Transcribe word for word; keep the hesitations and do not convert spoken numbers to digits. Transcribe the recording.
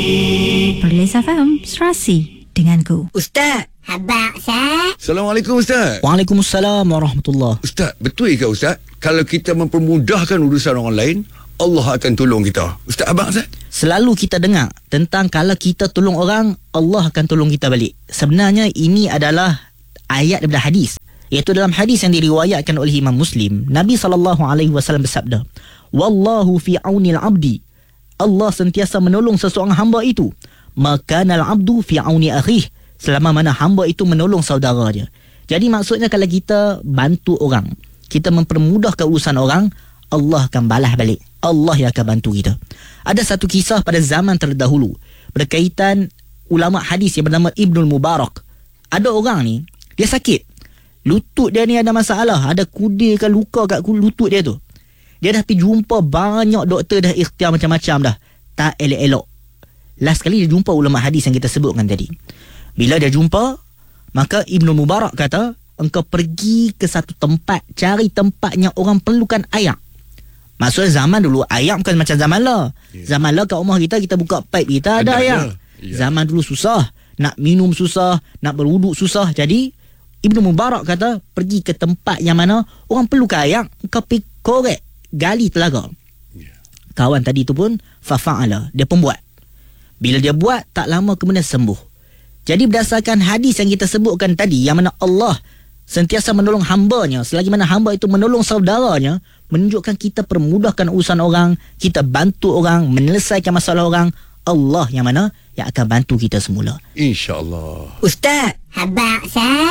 Perlis F M, Serasi denganku. Ustaz. Abang Ustaz. Assalamualaikum Ustaz. Waalaikumsalam warahmatullahi. Ustaz, betul ke Ustaz, kalau kita mempermudahkan urusan orang lain, Allah akan tolong kita? Ustaz, abang Ustaz? Selalu kita dengar tentang kalau kita tolong orang, Allah akan tolong kita balik. Sebenarnya ini adalah ayat daripada hadis. Iaitu dalam hadis yang diriwayatkan oleh Imam Muslim, Nabi sallallahu alaihi wasallam bersabda, "Wallahu fi aunil abdi." Allah sentiasa menolong seseorang hamba itu. Makanal abdu fi auni akhih. Selama mana hamba itu menolong saudara dia. Jadi maksudnya kalau kita bantu orang, kita mempermudahkan urusan orang, Allah akan balas balik. Allah yang akan bantu kita. Ada satu kisah pada zaman terdahulu berkaitan ulama hadis yang bernama Ibnul Mubarak. Ada orang ni, dia sakit. Lutut dia ni ada masalah, ada kudir ke luka kat lutut dia tu. Dia dah pergi jumpa banyak doktor, dah ikhtiar macam-macam dah, tak elok-elok. Last kali dia jumpa ulama hadis yang kita sebutkan tadi. Bila dia jumpa, maka Ibnu Mubarak kata, engkau pergi ke satu tempat, cari tempat yang orang perlukan air. Maksudnya zaman dulu air bukan macam zaman lah. Yeah. Zaman lah kat rumah kita, kita buka pipe kita ada, ada air. Yeah. Zaman dulu susah, nak minum susah, nak berwuduk susah. Jadi Ibnu Mubarak kata, pergi ke tempat yang mana orang perlukan air, engkau pergi korek, gali telaga. Yeah. Kawan tadi tu pun fafa'ala, dia pun buat. Bila dia buat, tak lama kemudian sembuh. Jadi berdasarkan hadis yang kita sebutkan tadi, yang mana Allah sentiasa menolong hambanya, selagi mana hamba itu menolong saudaranya, menunjukkan kita permudahkan urusan orang, kita bantu orang, menyelesaikan masalah orang, Allah yang mana yang akan bantu kita semula. InsyaAllah. Ustaz. Abang Ustaz.